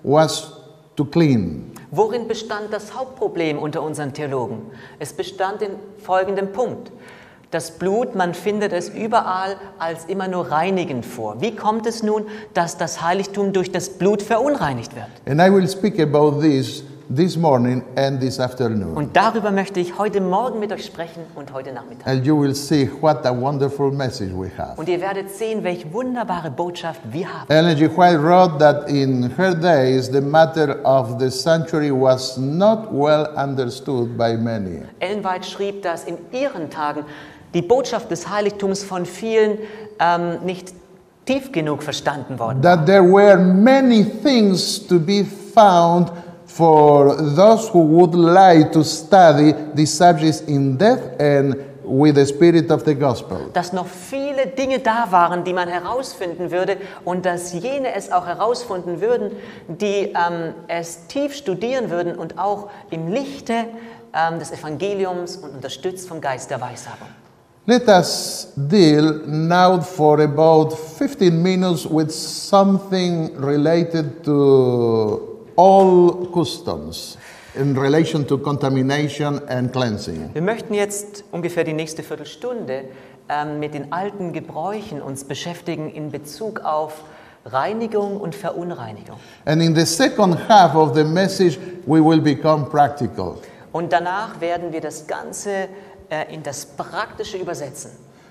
was to clean. Worin bestand das Hauptproblem unter unseren Theologen? Es bestand in folgendem Punkt. Das Blut, man findet es überall als immer nur reinigend vor. Wie kommt es nun, dass das Heiligtum durch das Blut verunreinigt wird? And I will speak about this morning and this afternoon. Und darüber möchte ich heute Morgen mit euch sprechen und heute Nachmittag. And you will see what a wonderful message we have. Und ihr werdet sehen, welche wunderbare Botschaft wir haben. Ellen G. White wrote that in her days the matter of the sanctuary was not well understood by many. Ellen White schrieb, dass in ihren Tagen die Botschaft des Heiligtums von vielen nicht tief genug verstanden worden war. That there were many things to be found for those who would like to study these subjects in depth and with the spirit of the gospel. Dass noch viele Dinge da waren, die man herausfinden würde und dass jene es auch herausfinden würden, die es tief studieren würden und auch im Lichte des Evangeliums und unterstützt vom Geist der Weissagung. Let us deal now for about 15 minutes with something related to all customs in relation to contamination and cleansing. Wir möchten jetzt ungefähr die nächste Viertelstunde mit den alten Gebräuchen uns beschäftigen in Bezug auf Reinigung und Verunreinigung. And in the second half of the message we will become practical. Und danach werden wir das Ganze in das Praktische übersetzen.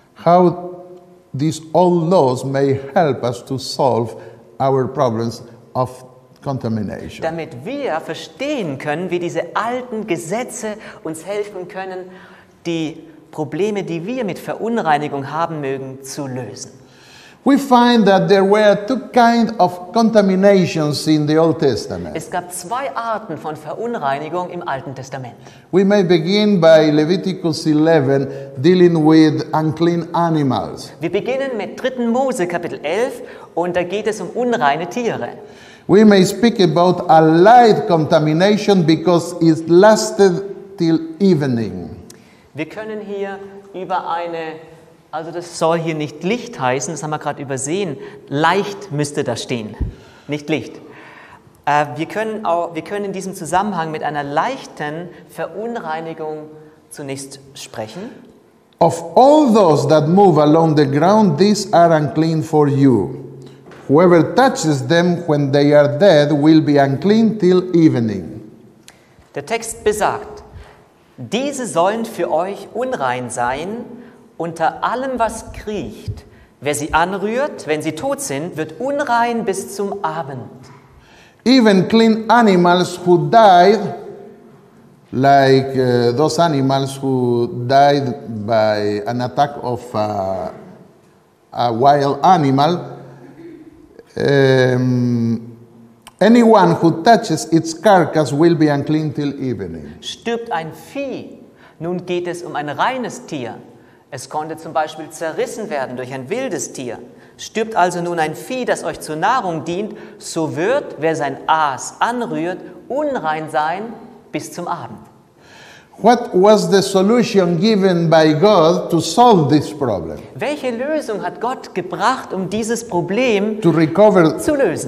How these old laws may help us to solve our problems of contamination. Damit wir verstehen können, wie diese alten Gesetze uns helfen können, die Probleme, die wir mit Verunreinigung haben mögen, zu lösen. We find that there were two kinds of contaminations in the Old Testament. Es gab zwei Arten von Verunreinigung im Alten Testament. We may begin by Leviticus 11, dealing with unclean animals. Wir beginnen mit 3. Mose Kapitel 11 und da geht es um unreine Tiere. We may speak about a light contamination because it lasted till evening. Wir können hier über also das soll hier nicht Licht heißen, das haben wir gerade übersehen. Leicht müsste da stehen, nicht Licht. Wir können in diesem Zusammenhang mit einer leichten Verunreinigung zunächst sprechen. Of all those that move along the ground, these are unclean for you. Whoever touches them when they are dead will be unclean till evening. Der Text besagt, diese sollen für euch unrein sein, unter allem, was kriecht. Wer sie anrührt, wenn sie tot sind, wird unrein bis zum Abend. Even clean animals who died, like those animals who died by an attack of a wild animal, anyone who touches its carcass will be unclean till evening. Stirbt ein Vieh, nun geht es um ein reines Tier. Es konnte zum Beispiel zerrissen werden durch ein wildes Tier. Stirbt also nun ein Vieh, das euch zur Nahrung dient, so wird, wer sein Aas anrührt, unrein sein bis zum Abend. What was the solution given by God to solve this problem? Welche Lösung hat Gott gebracht, um dieses Problem To recover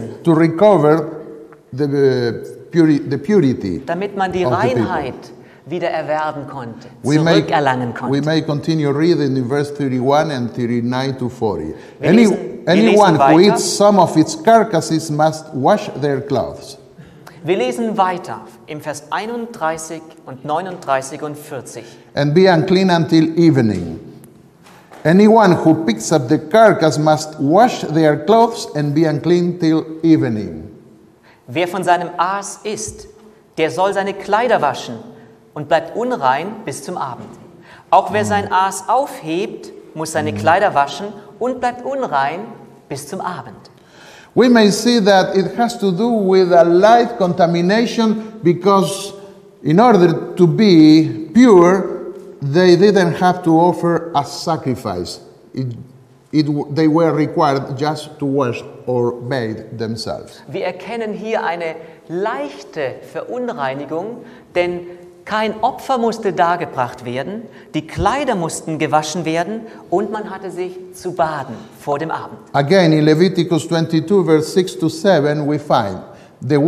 the purity. damit man die of the people. Reinheit wieder erwerben konnte, We zurückerlangen may konnte. continue reading in verse 31 and 39 to 40. Wir lesen Anyone who weiter. eats some of its carcasses must wash their clothes. Wir lesen weiter im Vers 31 und 39 und 40. And be unclean until evening. Anyone who picks up the carcass must wash their clothes and be unclean till evening. Wer von seinem Aas isst, der soll seine Kleider waschen und bleibt unrein bis zum Abend. Auch wer sein Aas aufhebt, muss seine Kleider waschen und bleibt unrein bis zum Abend. We may see that it has to do with a light contamination because in order to be pure, they didn't have to offer a sacrifice. They were required just to wash or bathe themselves. Wir erkennen hier eine leichte Verunreinigung, denn kein Opfer musste dargebracht werden, die Kleider mussten gewaschen werden und man hatte sich zu baden vor dem Abend. Again, in Leviticus 22, verse 6 to 7, we find the